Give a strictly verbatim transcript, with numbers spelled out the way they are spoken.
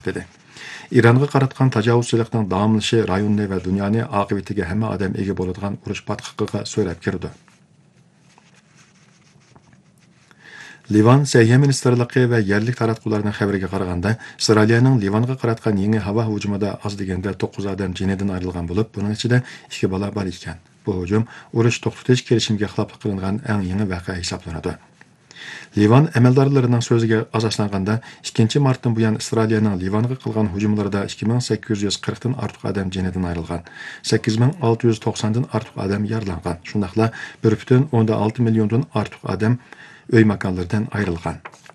dedi. İranğa qaratqan tajovuzchilikning davomlashi rayonni va dunyoni oqibatiga hamma odam ega bo'ladigan urush patqiqiga so'rab kirdi. Livan Səhiyyə Ministerliyi və yerlik taratqularının xəbəriga qaraganda, İsrailiyaning Livanğa qaratqan yangi havo hujumida az deganda to'qqiz odam jinidan ayrilgan bo'lib, buning ichida ikki bola bor ekan. Bu hujum urush to'xtatish kelishimiga xiloflik qilingan eng yangi voqea hisoblanadi. Livan amaldorlarining so'ziga asoslanganda, ikkinchi martdan buyon Israiliyaning Livanға qilgan hujumlarida ikki ming sakkiz yuz qirqdan ortiq odam jinidan ayrilgan, sakkiz ming olti yuz to'qsondan ortiq odam yaralangan. Shundaqla bir butun o'n olti milliondan ortiq odam uy makonlaridan ayrilgan.